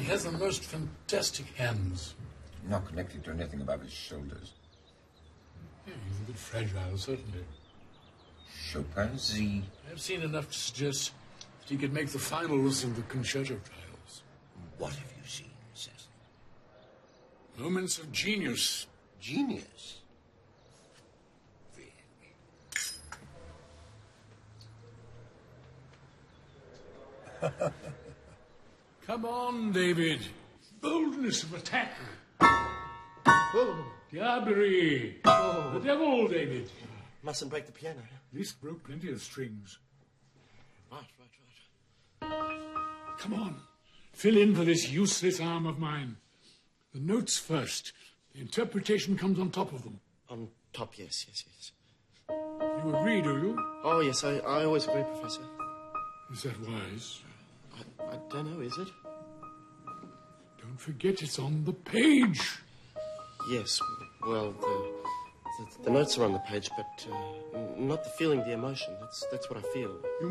has the most fantastic hands. Not connected to anything above his shoulders. Yeah, he's a bit fragile, certainly. Chopin's Z. I've seen enough to suggest that he could make the finals in the concerto trials. What have you seen, Cecil? Moments of genius. Genius? Really? Come on, David. Boldness of attack. Oh, diablerie. Oh. The devil, David. Mustn't break the piano. This broke plenty of strings. Right. Come on. Fill in for this useless arm of mine. The notes first. The interpretation comes on top of them. On top, yes. You agree, do you? Oh, yes, I always agree, Professor. Is that wise? I don't know, is it? Don't forget it's on the page. Yes, well, the notes are on the page, but not the feeling, the emotion. That's what I feel.